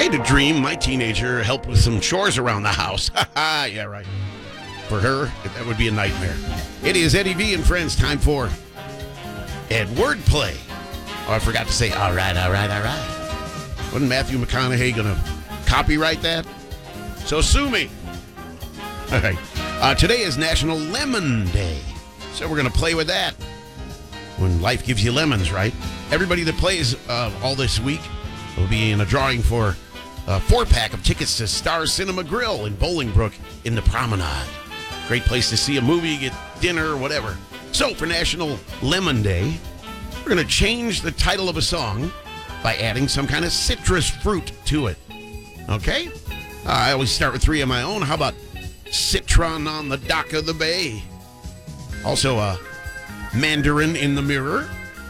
I had a dream my teenager helped with some chores around the house. Yeah, right. For her, that would be a nightmare. It is Eddie V and Friends. Time for Ed Wordplay. Oh, I forgot to say, all right. Wasn't Matthew McConaughey going to copyright that? So sue me. All right. Today is National Lemon Day. So we're going to play with that. When life gives you lemons, right? Everybody that plays all this week will be in a drawing for a 4-pack of tickets to Star Cinema Grill in Bolingbrook in the Promenade. Great place to see a movie, get dinner, whatever. So for National Lemon Day, we're going to change the title of a song by adding some kind of citrus fruit to it. Okay? I always start with 3 of my own. How about Citron on the Dock of the Bay? Also, Mandarin in the Mirror.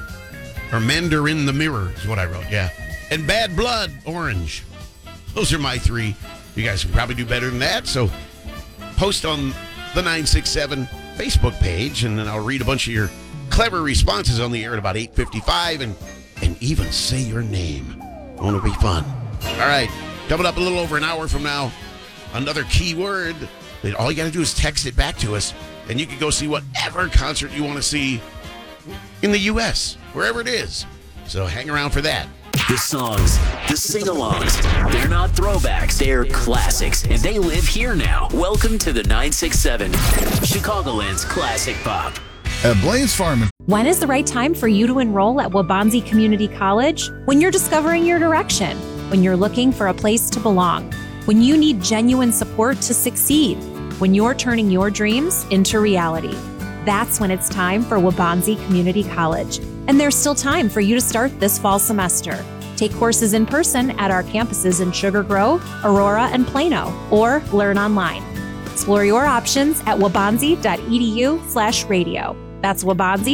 Or Mandarin the Mirror is what I wrote, yeah. And Bad Blood, Orange. Those are my 3. You guys can probably do better than that, so post on the 967 Facebook page, and then I'll read a bunch of your clever responses on the air at about 8:55, and even say your name. Won't it be fun? All right, coming up a little over an hour from now, another keyword. All you got to do is text it back to us, and you can go see whatever concert you want to see in the U.S., wherever it is. So hang around for that. The songs, the sing-alongs, they're not throwbacks, they're classics, and they live here now. Welcome to the 967, Chicagoland's Classic Pop. At Blaze Farm. When is the right time for you to enroll at Waubonsie Community College? When you're discovering your direction, when you're looking for a place to belong, when you need genuine support to succeed, when you're turning your dreams into reality. That's when it's time for Waubonsie Community College. And there's still time for you to start this fall semester. Take courses in person at our campuses in Sugar Grove, Aurora, and Plano, or learn online. Explore your options at wabonsie.edu/radio. That's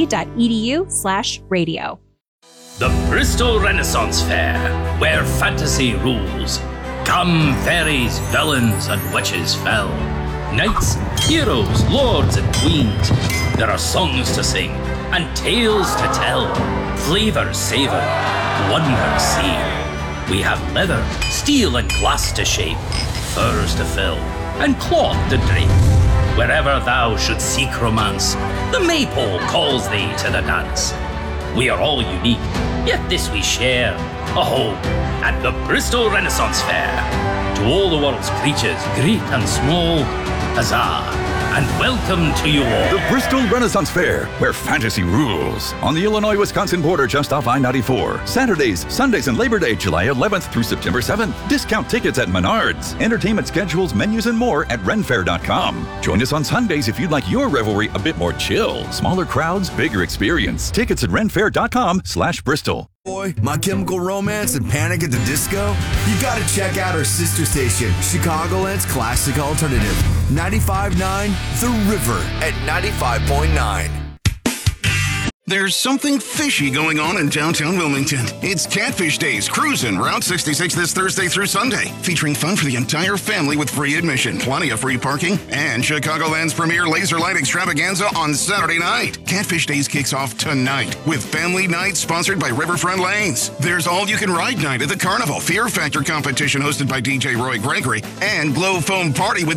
wabonsie.edu/radio. The Bristol Renaissance Fair, where fantasy rules. Come fairies, villains, and witches fell. Knights, heroes, lords, and queens. There are songs to sing and tales to tell. Flavors savor, wonders see. We have leather, steel, and glass to shape, furs to fill, and cloth to drape. Wherever thou should seek romance, the maypole calls thee to the dance. We are all unique, yet this we share, a home at the Bristol Renaissance Fair. To all the world's creatures, great and small, huzzah, and welcome to you all. The Bristol Renaissance Fair, where fantasy rules. On the Illinois-Wisconsin border just off I-94. Saturdays, Sundays, and Labor Day, July 11th through September 7th. Discount tickets at Menards. Entertainment schedules, menus, and more at renfair.com. Join us on Sundays if you'd like your revelry a bit more chill. Smaller crowds, bigger experience. Tickets at renfair.com/Bristol. Boy, My Chemical Romance and Panic at the Disco? You gotta check out our sister station, Chicagoland's Classic Alternative. 95.9 The River at 95.9. There's something fishy going on in downtown Wilmington. It's Catfish Days, cruising Route 66 this Thursday through Sunday, featuring fun for the entire family with free admission, plenty of free parking, and Chicagoland's premier laser light extravaganza on Saturday night. Catfish Days kicks off tonight with Family Night sponsored by Riverfront Lanes. There's all-you-can-ride night at the Carnival, Fear Factor competition hosted by DJ Roy Gregory, and Glow Foam Party with